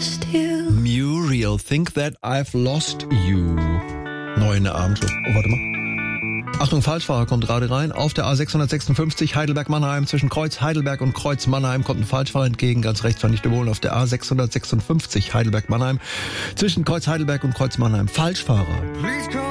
Muriel, Think That I've Lost You. Neu in der Abendshow. Oh, warte mal. Achtung, Falschfahrer kommt gerade rein. Auf der A656 Heidelberg-Mannheim. Zwischen Kreuz Heidelberg und Kreuz Mannheim kommt ein Falschfahrer entgegen. Ganz rechts fand ich wohl. Auf der A656 Heidelberg-Mannheim. Zwischen Kreuz Heidelberg und Kreuz Mannheim. Falschfahrer.